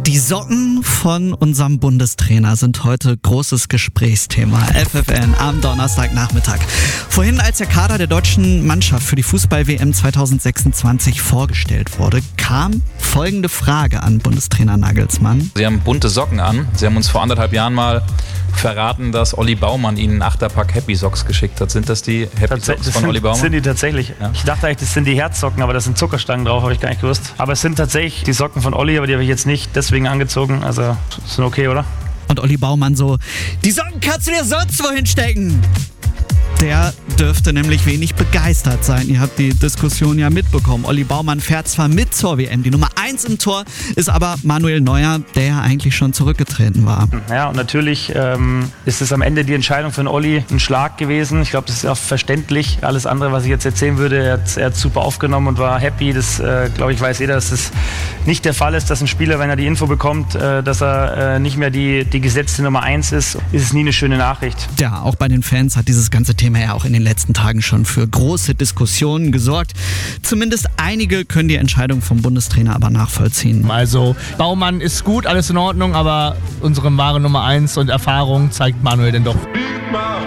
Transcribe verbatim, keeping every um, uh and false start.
Die Socken von unserem Bundestrainer sind heute großes Gesprächsthema. F F N am Donnerstagnachmittag. Vorhin, als der Kader der deutschen Mannschaft für die Fußball-W M zwanzig sechsundzwanzig vorgestellt wurde, kam folgende Frage an Bundestrainer Nagelsmann. Sie haben bunte Socken an. Sie haben uns vor anderthalb Jahren mal verraten, dass Olli Baumann Ihnen einen Achterpack Happy Socks geschickt hat. Sind das die Happy Tats- Socks das von sind, Olli Baumann? sind die tatsächlich. Ja. Ich dachte eigentlich, das sind die Herzsocken, aber da sind Zuckerstangen drauf, habe ich gar nicht gewusst. Aber es sind tatsächlich die Socken von Olli, aber die habe ich jetzt nicht deswegen angezogen. Also sind okay, oder? Und Olli Baumann so, die Socken kannst du dir sonst wohin stecken. Der dürfte nämlich wenig begeistert sein. Ihr habt die Diskussion ja mitbekommen. Olli Baumann fährt zwar mit zur W M. Die Nummer eins im Tor ist aber Manuel Neuer, der ja eigentlich schon zurückgetreten war. Ja, und natürlich ähm, ist es am Ende die Entscheidung von Olli ein Schlag gewesen. Ich glaube, das ist auch verständlich. Alles andere, was ich jetzt erzählen würde, er hat er hat super aufgenommen und war happy. Das, äh, glaube ich, weiß jeder, dass das nicht der Fall ist, dass ein Spieler, wenn er die Info bekommt, äh, dass er äh, nicht mehr die, die gesetzte Nummer eins ist, ist es nie eine schöne Nachricht. Ja, auch bei den Fans hat dieses ganze Thema ja auch in den letzten Tagen schon für große Diskussionen gesorgt. Zumindest einige können die Entscheidung vom Bundestrainer aber nachvollziehen. Also Baumann ist gut, alles in Ordnung, aber unsere wahre Nummer eins und Erfahrung zeigt Manuel denn doch.